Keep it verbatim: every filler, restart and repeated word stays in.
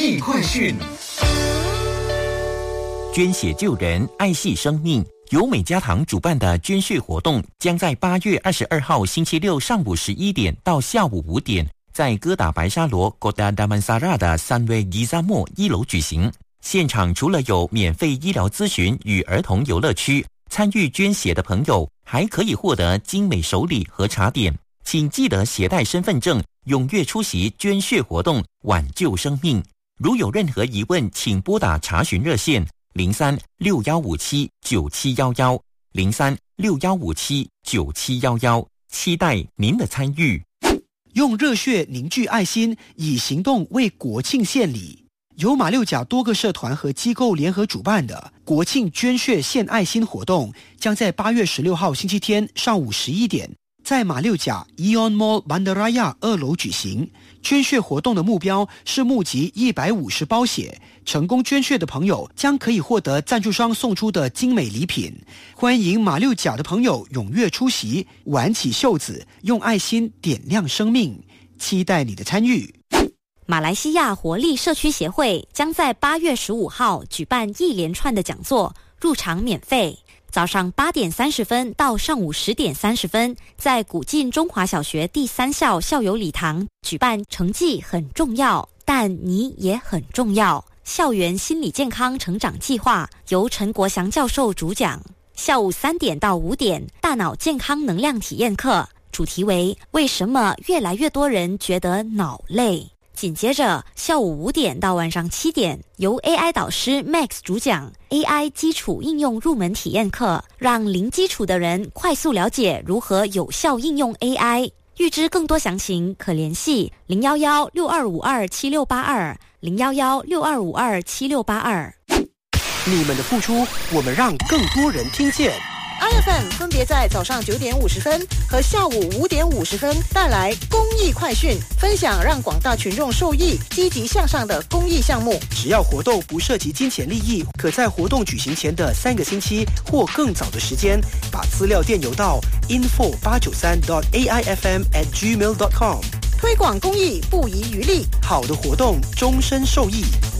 益快讯。 捐血救人，爱惜生命。由美加堂主办的捐血活动将在八月二十二号星期六上午十一点到下午五点，在哥打白沙罗 Kota Damansara 的三位伊萨莫一楼举行。现场除了有免费医疗咨询与儿童游乐区，参与捐血的朋友还可以获得精美手礼和茶点。请记得携带身份证，踊跃出席捐血活动，挽救生命。如有任何疑问，请拨打查询热线零三六幺五七九七一一零三六幺五七九七一一，期待您的参与。 用热血凝聚爱心，以行动为国庆献礼。由马六甲多个社团和机构联合主办的国庆捐血献爱心活动，将在八月十六号星期天上午十一点，在马六甲 Eon Mall Bandaraya 二楼举行。捐血活动的目标是募集一百五十包血，成功捐血的朋友将可以获得赞助商送出的精美礼品。欢迎马六甲的朋友踊跃出席，挽起袖子，用爱心点亮生命，期待你的参与。 马来西亚活力社区协会将在八月十五号举办一连串的讲座，入场免费。早上八点三十分到上午十点三十分，在古晋中华小学第三校校友礼堂举办成绩很重要，但你也很重要校园心理健康成长计划，由陈国祥教授主讲。下午三点到五点，大脑健康能量体验课，主题为为什么越来越多人觉得脑累。紧接着下午五点到晚上七点，由 A I 导师 Max 主讲 A I 基础应用入门体验课，让零基础的人快速了解如何有效应用 A I。 预知更多详情可联系零一一六二五二七六八二 零一一六二五二七六八二。 你们的付出，我们让更多人听见。 I F M 分别在早上九点五十分和下午五点五十分带来公益快讯，分享让广大群众受益、积极向上的公益项目。 只要活动不涉及金钱利益，可在活动举行前的三个星期或更早的时间，把资料电邮到 info 八九三 dot a i f m at gmail dot com。 推广公益不遗余力， 好的活动终身受益。